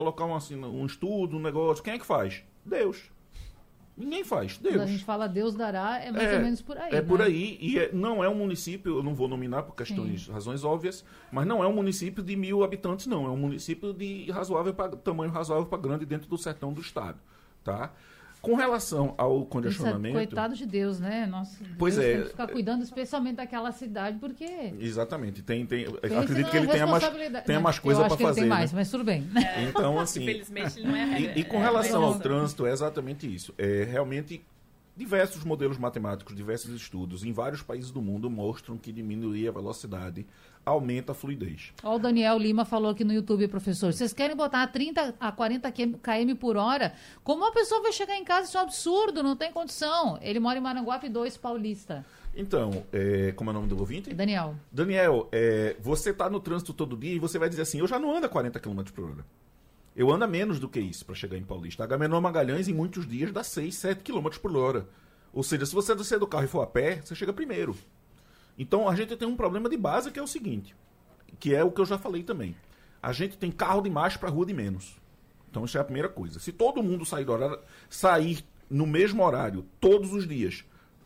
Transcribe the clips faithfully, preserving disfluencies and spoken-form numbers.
colocar um, assim, um estudo, um negócio. Quem é que faz? Deus. Ninguém faz, Deus. Quando a gente fala Deus dará, é mais é, ou menos por aí. É né? por aí, e é, não é um município, eu não vou nominar por questões, Sim. razões óbvias, mas não é um município de mil habitantes, não. É um município de razoável pra, tamanho razoável para grande dentro do sertão do estado. Tá? Com relação ao congestionamento... Isso é coitado de Deus, né? Nossa, pois Deus é. tem que ficar cuidando especialmente daquela cidade, porque... Exatamente. Tem, tem, acredito que ele tenha mais, tenha mais coisa para fazer. Ele tem mais, né? mas tudo bem. É, então, assim... Infelizmente, ele não é a regra. E, e com relação é, ao trânsito, é exatamente isso. É realmente... Diversos modelos matemáticos, diversos estudos em vários países do mundo mostram que diminuir a velocidade aumenta a fluidez. Ó, o Daniel Lima falou aqui no YouTube, professor, vocês querem botar a trinta a quarenta quilômetros por hora? Como a pessoa vai chegar em casa? Isso é um absurdo, não tem condição. Ele mora em Maranguape dois, Paulista. Então, é, como é o nome do ouvinte? Daniel. Daniel, é, você está no trânsito todo dia e você vai dizer assim, eu já não ando a quarenta quilômetros por hora. Eu ando a menos do que isso para chegar em Paulista. Agamenon Magalhães, em muitos dias, dá seis, sete quilômetros por hora. Ou seja, se você descer do carro e for a pé, você chega primeiro. Então, a gente tem um problema de base que é o seguinte, que é o que eu já falei também. A gente tem carro demais para rua de menos. Então, isso é a primeira coisa. Se todo mundo sair, do horário, sair no mesmo horário, todos os dias,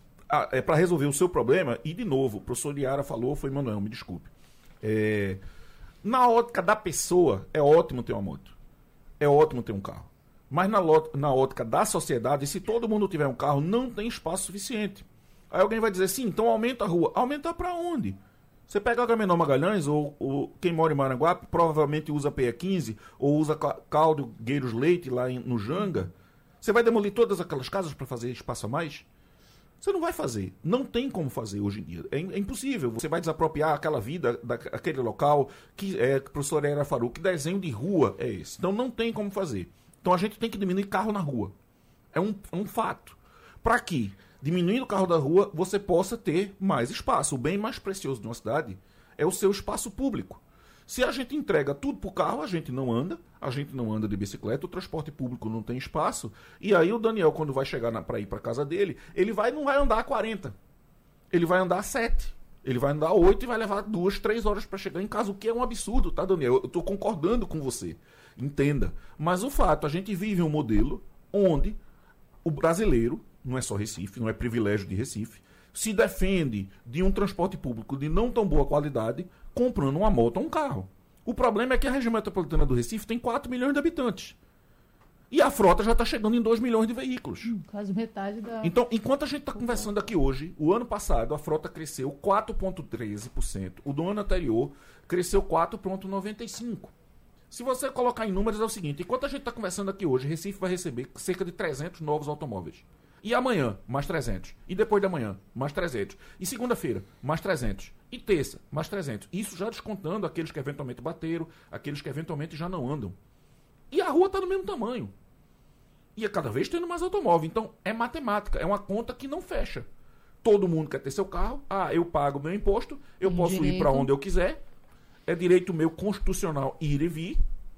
é para resolver o seu problema, e, de novo, o professor Liara falou, foi Manuel, me desculpe. É, na ótica da pessoa, é ótimo ter uma moto. É ótimo ter um carro. Mas na, na ótica da sociedade, se todo mundo tiver um carro, não tem espaço suficiente. Aí alguém vai dizer, sim, então aumenta a rua. Aumentar para onde? Você pega a Agamenon Magalhães, ou, ou quem mora em Maranguape, provavelmente usa P E quinze, ou usa Caldo Gueiros Leite lá em, no Janga. Você vai demolir todas aquelas casas para fazer espaço a mais? Você não vai fazer. Não tem como fazer hoje em dia. É, é impossível. Você vai desapropriar aquela vida, daquele local, que é, professor Era Faru, que desenho de rua é esse? Então não tem como fazer. Então a gente tem que diminuir carro na rua. É um, é um fato. Para que, diminuindo o carro da rua, você possa ter mais espaço. O bem mais precioso de uma cidade é o seu espaço público. Se a gente entrega tudo para o carro, a gente não anda, a gente não anda de bicicleta, o transporte público não tem espaço, e aí o Daniel, quando vai chegar para ir para casa dele, ele vai, não vai andar a quarenta, ele vai andar a sete, ele vai andar a oito e vai levar duas, três horas para chegar em casa, o que é um absurdo, tá, Daniel? Eu estou concordando com você, entenda. Mas o fato, a gente vive um modelo onde o brasileiro, não é só Recife, não é privilégio de Recife, se defende de um transporte público de não tão boa qualidade, comprando uma moto ou um carro. O problema é que a região metropolitana do Recife tem quatro milhões de habitantes. E a frota já está chegando em dois milhões de veículos. Hum, quase metade da... Então, enquanto a gente está conversando aqui hoje, o ano passado a frota cresceu quatro vírgula treze por cento. O do ano anterior cresceu quatro vírgula noventa e cinco por cento. Se você colocar em números, é o seguinte. Enquanto a gente está conversando aqui hoje, Recife vai receber cerca de trezentos novos automóveis. E amanhã, mais trezentos. E depois de amanhã, mais trezentos. E segunda-feira, mais trezentos. E terça, mais trezentos. Isso já descontando aqueles que eventualmente bateram, aqueles que eventualmente já não andam. E a rua está do mesmo tamanho. E é cada vez tendo mais automóvel. Então, é matemática. É uma conta que não fecha. Todo mundo quer ter seu carro. Ah, eu pago meu imposto. Eu Tem posso direito. ir para onde eu quiser. É direito meu constitucional ir e vir.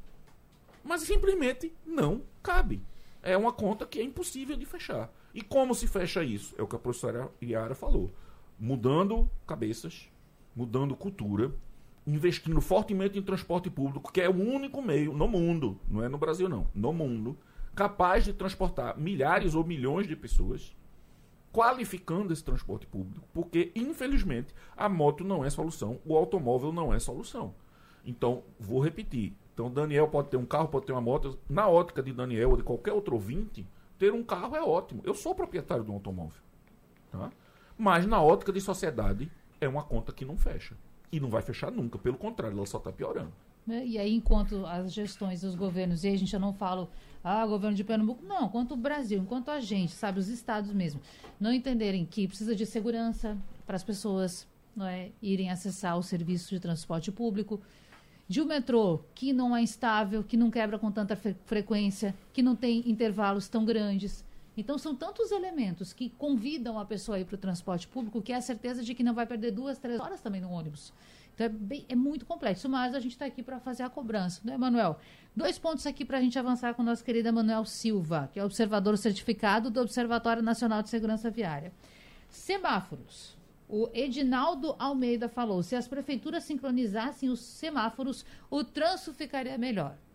Mas simplesmente não cabe. É uma conta que é impossível de fechar. E como se fecha isso? É o que a professora Iara falou. Mudando cabeças, mudando cultura, investindo fortemente em transporte público, que é o único meio no mundo, não é no Brasil não, no mundo, capaz de transportar milhares ou milhões de pessoas, qualificando esse transporte público, porque, infelizmente, a moto não é solução, o automóvel não é solução. Então, vou repetir. Então, Daniel pode ter um carro, pode ter uma moto. Na ótica de Daniel ou de qualquer outro ouvinte, ter um carro é ótimo. Eu sou proprietário de um automóvel. Tá? Mas, na ótica de sociedade, é uma conta que não fecha. E não vai fechar nunca. Pelo contrário, ela só está piorando. E aí, enquanto as gestões dos governos, e aí a gente já não fala, ah, governo de Pernambuco, não, enquanto o Brasil, enquanto a gente, sabe, os estados mesmo, não entenderem que precisa de segurança para as pessoas, não é, irem acessar o serviço de transporte público, de um metrô que não é instável, que não quebra com tanta fre- frequência, que não tem intervalos tão grandes. Então, são tantos elementos que convidam a pessoa a ir para o transporte público que é a certeza de que não vai perder duas, três horas também no ônibus. Então, é, bem, é muito complexo, mas a gente está aqui para fazer a cobrança, não é, Manuel? Dois pontos aqui para a gente avançar com o nosso querido Manuel Silva, que é observador certificado do Observatório Nacional de Segurança Viária. Semáforos. O Edinaldo Almeida falou, se as prefeituras sincronizassem os semáforos, o trânsito ficaria melhor.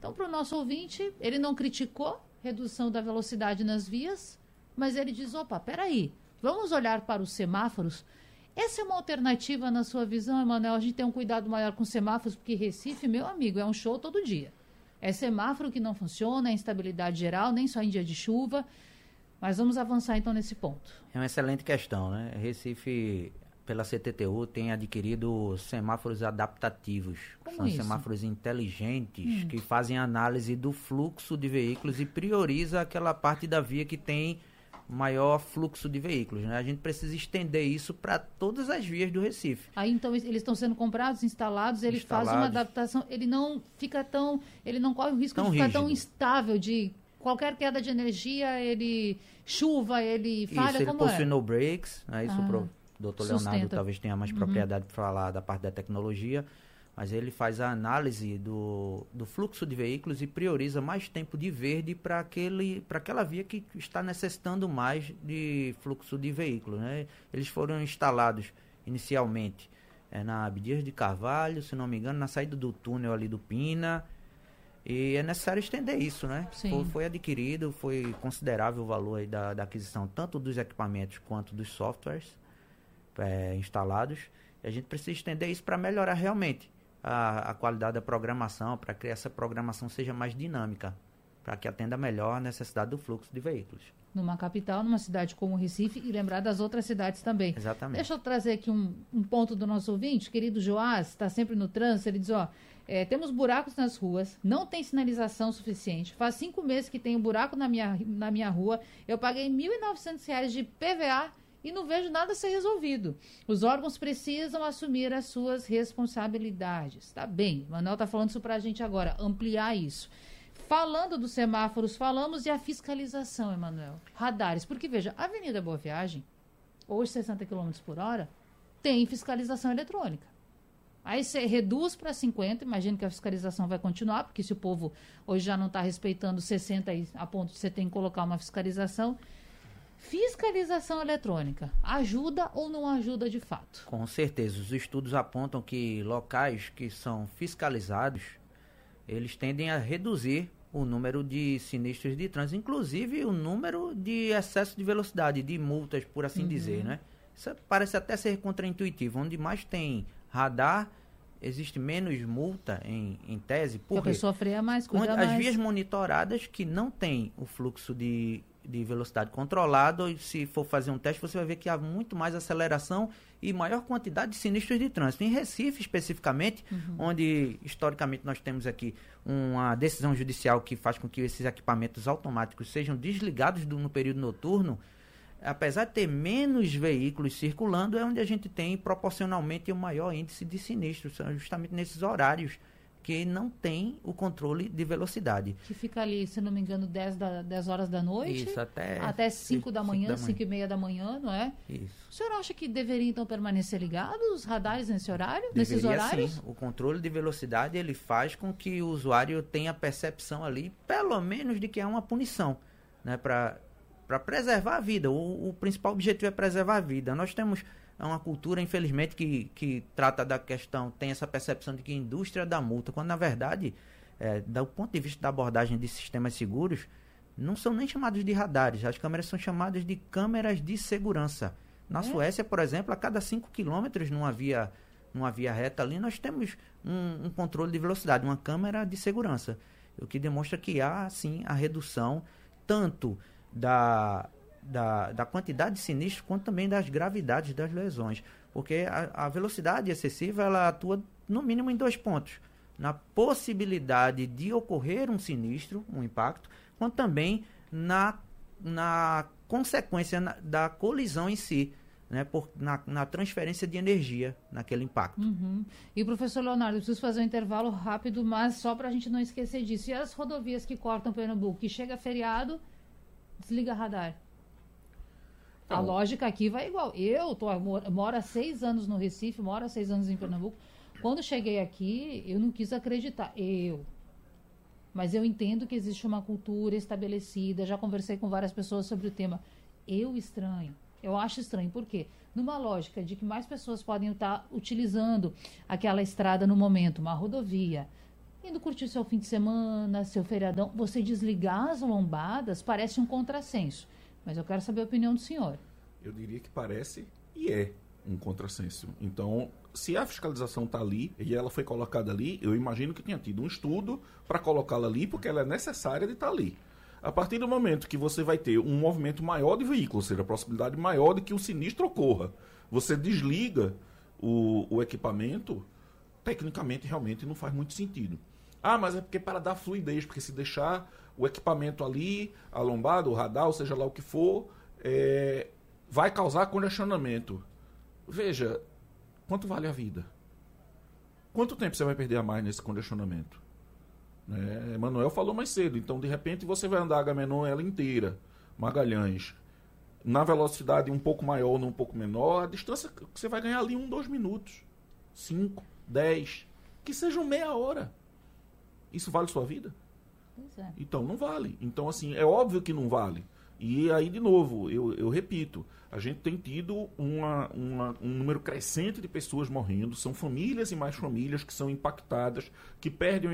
Então, para o nosso ouvinte, ele não criticou redução da velocidade nas vias, mas ele diz, opa, peraí, vamos olhar para os semáforos. Essa é uma alternativa na sua visão, Emanuel? A gente tem um cuidado maior com semáforos, porque Recife, meu amigo, é um show todo dia. É semáforo que não funciona, é instabilidade geral, nem só em dia de chuva. Mas vamos avançar então nesse ponto. É uma excelente questão, né? Recife, pela C T T U, tem adquirido semáforos adaptativos. Como São isso? semáforos inteligentes Hum. que fazem análise do fluxo de veículos e prioriza aquela parte da via que tem maior fluxo de veículos, né? A gente precisa estender isso para todas as vias do Recife. Aí então eles estão sendo comprados, instalados, ele faz uma Instalados. adaptação, ele não fica tão, ele não corre o risco Tão de ficar tão rígido. instável, de qualquer queda de energia, ele chuva, ele falha, Isso, ele como possui é? no brakes, né? Isso Ah, o pro- doutor Leonardo sustenta. talvez tenha mais Uhum. propriedade para falar da parte da tecnologia, mas ele faz a análise do, do fluxo de veículos e prioriza mais tempo de verde para aquele para aquela via que está necessitando mais de fluxo de veículos, né? Eles foram instalados inicialmente é, na Abdias de Carvalho, se não me engano, na saída do túnel ali do Pina, e é necessário estender isso, né? Sim. Foi, foi adquirido, foi considerável o valor aí da, da aquisição, tanto dos equipamentos quanto dos softwares é, instalados. E a gente precisa estender isso para melhorar realmente a, a qualidade da programação, para que essa programação seja mais dinâmica, para que atenda melhor a necessidade do fluxo de veículos. Numa capital, numa cidade como Recife, e lembrar das outras cidades também. Exatamente. Deixa eu trazer aqui um, um ponto do nosso ouvinte, querido Joás, está sempre no trânsito, ele diz, ó, é, temos buracos nas ruas, não tem sinalização suficiente, faz cinco meses que tem um buraco na minha, na minha rua, eu paguei mil e novecentos reais de P V A e não vejo nada ser resolvido. Os órgãos precisam assumir as suas responsabilidades. Tá bem, Manuel está falando isso para a gente agora, ampliar isso. Falando dos semáforos, falamos de a fiscalização, Emanuel. Radares, porque veja, a Avenida Boa Viagem, hoje sessenta quilômetros por hora, tem fiscalização eletrônica. Aí você reduz para cinquenta, imagino que a fiscalização vai continuar, porque se o povo hoje já não está respeitando sessenta e- a ponto de você ter que colocar uma fiscalização. Fiscalização eletrônica, ajuda ou não ajuda de fato? Com certeza, os estudos apontam que locais que são fiscalizados, eles tendem a reduzir o número de sinistros de trânsito, inclusive o número de excesso de velocidade, de multas, por assim Uhum. dizer, né? Isso parece até ser contraintuitivo. Onde mais tem radar, existe menos multa em, em tese. Porque a Por quê? pessoa freia mais, cuida Onde- as mais. vias monitoradas que não tem o fluxo de, de velocidade controlado, e se for fazer um teste, você vai ver que há muito mais aceleração e maior quantidade de sinistros de trânsito. Em Recife, especificamente, Uhum. onde historicamente nós temos aqui uma decisão judicial que faz com que esses equipamentos automáticos sejam desligados do- no período noturno, apesar de ter menos veículos circulando, é onde a gente tem proporcionalmente o maior índice de sinistros, são justamente nesses horários que não tem o controle de velocidade. Que fica ali, se não me engano, dez, da, dez horas da noite. Isso, até... Até cinco da cinco manhã, da manhã. cinco e meia da manhã, não é? Isso. O senhor acha que deveria, então, permanecer ligados os radares nesse horário? nesses Deveria, horários? sim. O controle de velocidade, ele faz com que o usuário tenha a percepção ali, pelo menos, de que há uma punição, né, para para preservar a vida. O, o principal objetivo é preservar a vida. Nós temos uma cultura, infelizmente, que, que trata da questão, tem essa percepção de que a indústria dá multa, quando, na verdade, é, do ponto de vista da abordagem de sistemas seguros, não são nem chamados de radares. As câmeras são chamadas de câmeras de segurança. Na É? Suécia, por exemplo, a cada cinco quilômetros numa via, numa via reta ali, nós temos um, um controle de velocidade, uma câmera de segurança. O que demonstra que há, sim, a redução tanto da, da, da quantidade de sinistros quanto também das gravidades das lesões. Porque a, a velocidade excessiva, ela atua no mínimo em dois pontos. Na possibilidade de ocorrer um sinistro, um impacto, quanto também na, na consequência na, da colisão em si, né, por, na, na transferência de energia naquele impacto. Uhum. E, professor Leonardo, eu preciso fazer um intervalo rápido, mas só para a gente não esquecer disso. E as rodovias que cortam Pernambuco, que chega feriado, desliga radar. A Não. lógica aqui vai igual. Eu tô, moro, moro há seis anos no Recife, moro há seis anos em Pernambuco. Quando cheguei aqui, eu não quis acreditar. Eu. Mas eu entendo que existe uma cultura estabelecida. Já conversei com várias pessoas sobre o tema. Eu estranho. Eu acho estranho. Por quê? Numa lógica de que mais pessoas podem estar utilizando aquela estrada no momento, uma rodovia. indo curtir seu fim de semana, seu feriadão, você desligar as lombadas parece um contrassenso. Mas eu quero saber a opinião do senhor. Eu diria que parece e é um contrassenso. Então, se a fiscalização está ali e ela foi colocada ali, eu imagino que tenha tido um estudo para colocá-la ali, porque ela é necessária de estar ali. A partir do momento que você vai ter um movimento maior de veículos, ou seja, a possibilidade maior de que o sinistro ocorra, você desliga o, o equipamento, tecnicamente realmente não faz muito sentido. Ah, mas é porque para dar fluidez, porque se deixar o equipamento ali, a lombada, o radar, ou seja lá o que for, é, vai causar congestionamento. Veja, quanto vale a vida? Quanto tempo você vai perder a mais nesse congestionamento? É, Manuel falou mais cedo, então de repente você vai andar a Agamenon ela inteira, Magalhães, na velocidade um pouco maior ou um pouco menor, a distância que você vai ganhar ali um, dois minutos, cinco, dez, que sejam meia hora. Isso vale sua vida? Pois é. Então não vale. Então assim, é óbvio que não vale. E aí, de novo, eu, eu repito, a gente tem tido uma, uma, um número crescente de pessoas morrendo, são famílias e mais famílias que são impactadas, que perdem